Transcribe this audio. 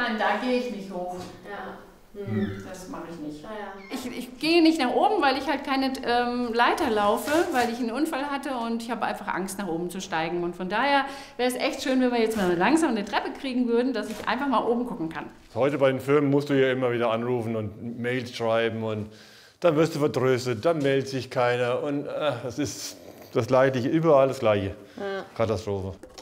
nein, da gehe ich nicht hoch. Ja. Das mache ich nicht. Ja, ja. Ich gehe nicht nach oben, weil ich halt keine Leiter laufe, weil ich einen Unfall hatte und ich habe einfach Angst, nach oben zu steigen. Und von daher wäre es echt schön, wenn wir jetzt mal langsam eine Treppe kriegen würden, dass ich einfach mal oben gucken kann. Heute bei den Firmen musst du ja immer wieder anrufen und Mails schreiben und dann wirst du vertröstet, dann meldet sich keiner und das ist das Gleiche, überall das Gleiche. Ja. Katastrophe.